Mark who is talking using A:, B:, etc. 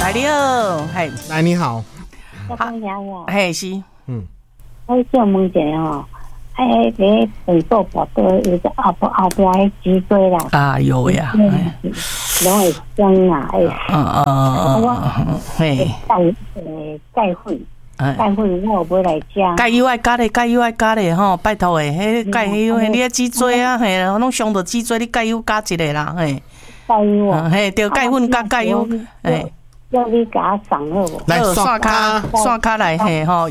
A: 哎，你好，嘿，
B: 来你好，
A: 嘿是，
C: 我想问一下吼，迄个本座部队有个后边的脊椎啦，
A: 啊有呀，
C: 拢会伤啊，
A: 嘿，
C: 钙粉。钙粉我有买来食，
A: 钙油爱加咧，钙油爱加咧吼，拜托诶，迄钙油，你个脊椎啊，嘿，拢伤到脊椎，你钙油加一个啦，嘿，
C: 钙油啊，
A: 嘿，着钙粉加钙油，嘿，
C: 叫你甲我送好无？
B: 来
A: 刷卡来，嘿吼。